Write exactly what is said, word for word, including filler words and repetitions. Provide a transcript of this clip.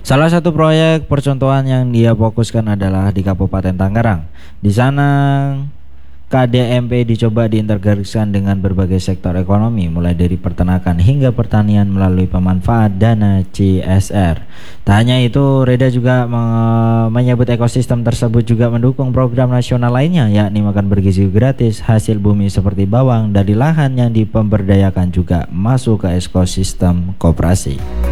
Salah satu proyek percontohan yang dia fokuskan adalah di Kabupaten Tangerang. Di sana K D M P dicoba diintegrasikan dengan berbagai sektor ekonomi, mulai dari peternakan hingga pertanian melalui pemanfaat dana C S R. Tak hanya itu, Reda juga me- menyebut ekosistem tersebut juga mendukung program nasional lainnya, yakni makan bergizi gratis, hasil bumi seperti bawang dari lahan yang dipemberdayakan juga masuk ke ekosistem koperasi.